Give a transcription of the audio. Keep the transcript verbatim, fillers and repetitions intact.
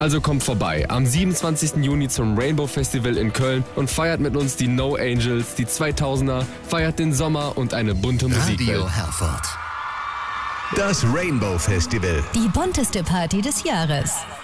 Also kommt vorbei am siebenundzwanzigsten Juni zum Rainbow Festival in Köln und feiert mit uns die No Angels, die zweitausender, feiert den Sommer und eine bunte Musikwelt. Radio Herford. Das Rainbow Festival. Die bunteste Party des Jahres.